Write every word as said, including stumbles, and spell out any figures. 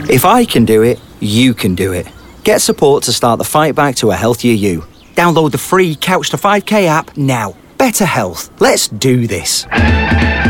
If I can do it, you can do it. Get support to start the fight back to a healthier you. Download the free Couch to five K app now. Better health. Let's do this.